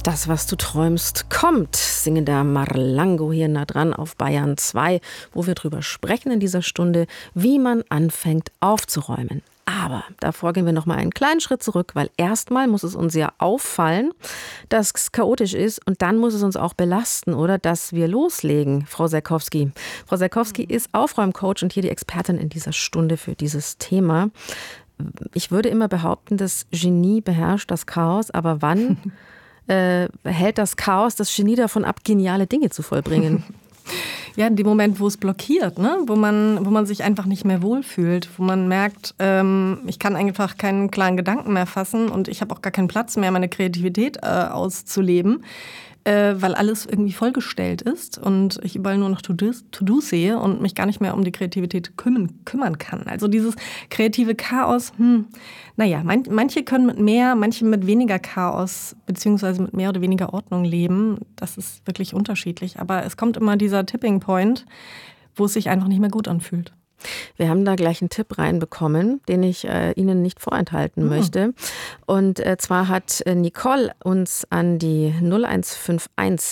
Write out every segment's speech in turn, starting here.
Das, was du träumst, kommt. Singender Marlango hier nah dran auf Bayern 2, wo wir drüber sprechen in dieser Stunde, wie man anfängt aufzuräumen. Aber davor gehen wir noch mal einen kleinen Schritt zurück, weil erstmal muss es uns ja auffallen, dass es chaotisch ist und dann muss es uns auch belasten, oder dass wir loslegen, Frau Serkowski. Frau Serkowski ist Aufräumcoach und hier die Expertin in dieser Stunde für dieses Thema. Ich würde immer behaupten, das Genie beherrscht das Chaos, aber wann hält das Chaos das Genie davon ab, geniale Dinge zu vollbringen? Ja, in dem Moment, wo es blockiert, ne? wo man sich einfach nicht mehr wohlfühlt, wo man merkt, ich kann einfach keinen klaren Gedanken mehr fassen und ich habe auch gar keinen Platz mehr, meine Kreativität auszuleben, weil alles irgendwie vollgestellt ist und ich überall nur noch To-Dos sehe und mich gar nicht mehr um die Kreativität kümmern kann. Also dieses kreative Chaos, manche können mit mehr, manche mit weniger Chaos beziehungsweise mit mehr oder weniger Ordnung leben. Das ist wirklich unterschiedlich. Aber es kommt immer dieser Tipping Point, wo es sich einfach nicht mehr gut anfühlt. Wir haben da gleich einen Tipp reinbekommen, den ich Ihnen nicht vorenthalten möchte. Und zwar hat Nicole uns an die 0151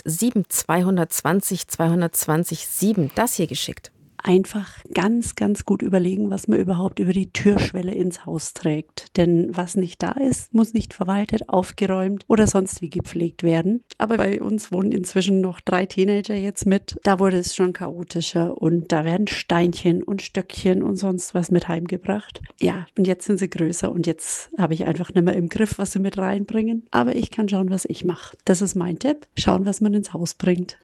7220 220 7 das hier geschickt. Einfach ganz, ganz gut überlegen, was man überhaupt über die Türschwelle ins Haus trägt. Denn was nicht da ist, muss nicht verwaltet, aufgeräumt oder sonst wie gepflegt werden. Aber bei uns wohnen inzwischen noch 3 Teenager jetzt mit. Da wurde es schon chaotischer und da werden Steinchen und Stöckchen und sonst was mit heimgebracht. Ja, und jetzt sind sie größer und jetzt habe ich einfach nicht mehr im Griff, was sie mit reinbringen. Aber ich kann schauen, was ich mache. Das ist mein Tipp. Schauen, was man ins Haus bringt.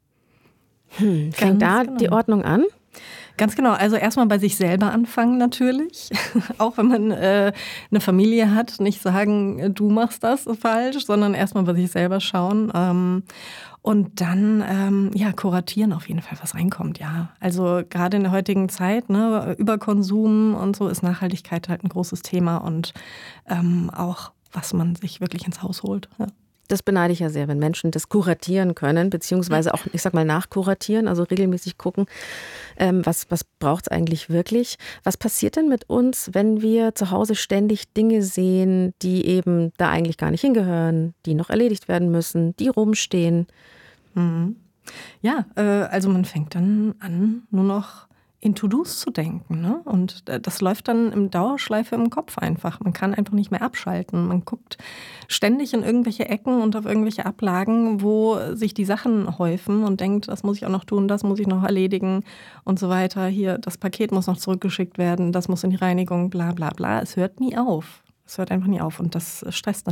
Fängt da die Ordnung an? Ganz genau. Also erstmal bei sich selber anfangen natürlich. Auch wenn man eine Familie hat, nicht sagen, du machst das falsch, sondern erstmal bei sich selber schauen. Und dann kuratieren auf jeden Fall, was reinkommt. Ja, also gerade in der heutigen Zeit, ne, Überkonsum und so ist Nachhaltigkeit halt ein großes Thema und auch, was man sich wirklich ins Haus holt. Ja. Das beneide ich ja sehr, wenn Menschen das kuratieren können, beziehungsweise auch, ich sag mal, nachkuratieren, also regelmäßig gucken, was braucht es eigentlich wirklich. Was passiert denn mit uns, wenn wir zu Hause ständig Dinge sehen, die eben da eigentlich gar nicht hingehören, die noch erledigt werden müssen, die rumstehen? Mhm. Ja, also man fängt dann an, nur noch in To-Dos zu denken, ne? Und das läuft dann im Dauerschleife im Kopf einfach. Man kann einfach nicht mehr abschalten. Man guckt ständig in irgendwelche Ecken und auf irgendwelche Ablagen, wo sich die Sachen häufen und denkt, das muss ich auch noch tun, das muss ich noch erledigen und so weiter. Hier, das Paket muss noch zurückgeschickt werden, das muss in die Reinigung, bla bla bla. Es hört nie auf. Es hört einfach nie auf und das stresst